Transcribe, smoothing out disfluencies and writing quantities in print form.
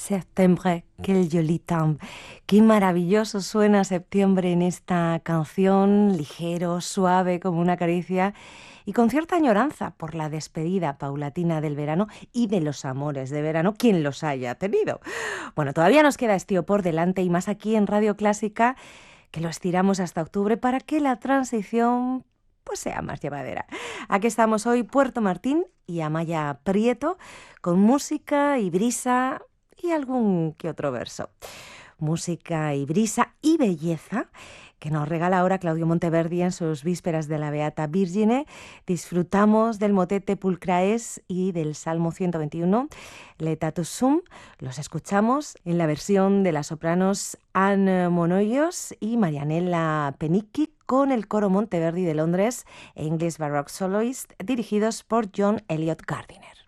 Septembre, quel joli temps. Qué maravilloso suena septiembre en esta canción, ligero, suave como una caricia y con cierta añoranza por la despedida paulatina del verano y de los amores de verano, quien los haya tenido. Bueno, todavía nos queda estío por delante y más aquí en Radio Clásica, que lo estiramos hasta octubre para que la transición pues sea más llevadera. Aquí estamos hoy Puerto Martín y Amaya Prieto con música y brisa y algún que otro verso. Música y brisa y belleza que nos regala ahora Claudio Monteverdi en sus vísperas de la Beata Virgine. Disfrutamos del motete Pulcraes y del Salmo 121, Letatus Sum. Los escuchamos en la versión de las sopranos Anne Monoyos y Marianella Penicchi con el coro Monteverdi de Londres e English Baroque Soloist dirigidos por John Eliot Gardiner.